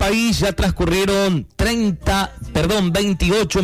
país ya transcurrieron 28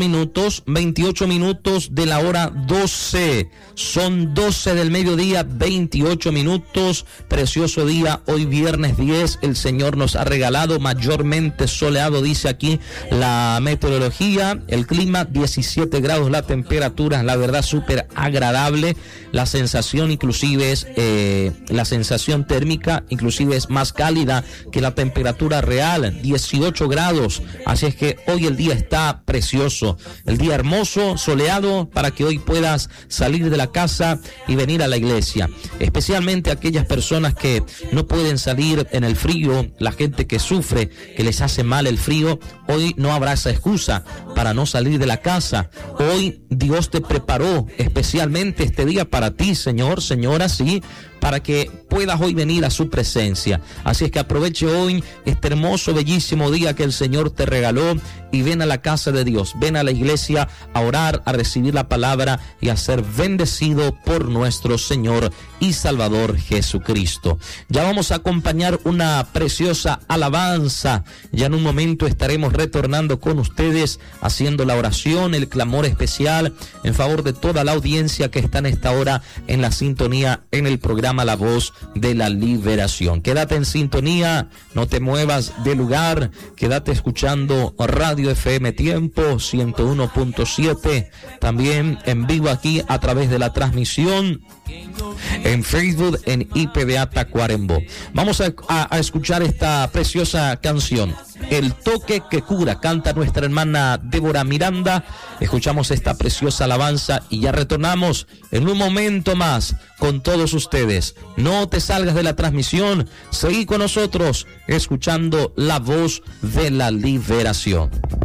minutos de la hora 12. Son 12 del mediodía, 28 minutos. Precioso día, hoy viernes 10. El Señor nos ha regalado mayormente soleado, dice aquí la meteorología. El clima, 17 grados la temperatura, la verdad súper agradable. La sensación inclusive es, la sensación térmica inclusive es más cálida que la temperatura real, 18 grados. Así es que hoy el día está precioso, el día hermoso, soleado, para que hoy puedas salir de la casa y venir a la iglesia. Especialmente aquellas personas que no pueden salir en el frío, la gente que sufre, que les hace mal el frío, hoy no habrá esa excusa para no salir de la casa. Hoy Dios te preparó especialmente este día para ti, señor, señora, sí, para que puedas hoy venir a su presencia. Así es que aproveche hoy este hermoso, bellísimo día que el Señor te regaló y ven a la casa de Dios, ven a la iglesia a orar, a recibir la palabra y a ser bendecido por nuestro Señor y Salvador Jesucristo. Ya vamos a acompañar una preciosa alabanza. Ya en un momento estaremos retornando con ustedes haciendo la oración, el clamor especial en favor de toda la audiencia que está en esta hora en la sintonía en el programa La Voz de la Liberación. Quédate en sintonía, no te muevas de lugar, quédate escuchando Radio FM Tiempo 101.7, también en vivo aquí a través de la transmisión en Facebook en IPVA Tacuarembó. Vamos a escuchar esta preciosa canción, El Toque que Cura, canta nuestra hermana Débora Miranda. Escuchamos esta preciosa alabanza y ya retornamos en un momento más con todos ustedes. No te salgas de la transmisión, seguí con nosotros escuchando La Voz de la Liberación.